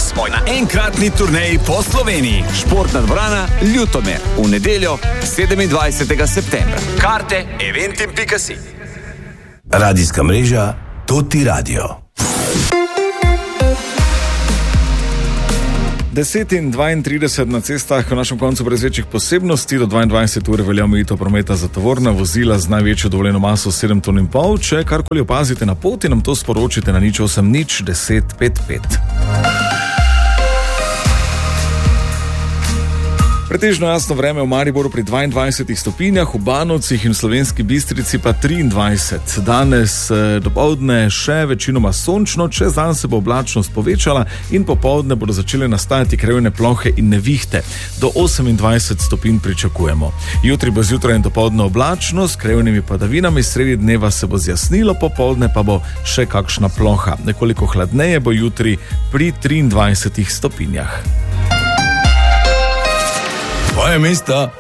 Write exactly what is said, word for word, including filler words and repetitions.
smo na enkratni turneji po Sloveniji. Športna dvorana Ljutomer v nedeljo sedemindvajsetega septembra. Karte eventim pika si. Radijska mreža Toti Radio. deset in dvaintrideset na cestah v našem koncu brez večjih posebnosti. Do dvaindvajset ure velja omejitev prometa za tovorna vozila z največjo dovoljeno maso sedem ton in pol. Če karkoli opazite na poti, nam to sporočite na nič osem nič deset pet pet. Pretežno jasno vreme v Mariboru pri dvaindvajsetih stopinjah, v Banovcih in Slovenski Bistrici pa triindvajset. Danes dopoldne še večinoma sončno, čez dan se bo oblačnost povečala in popoldne bodo začele nastajati krajevne plohe in nevihte. Do osemindvajset stopinj pričakujemo. Jutri bo zjutraj in dopoldne oblačno s krajevnimi padavinami, sredi dneva se bo zjasnilo, popoldne pa bo še kakšna ploha. Nekoliko hladneje bo jutri pri triindvajsetih stopinjah. Tvoje mesto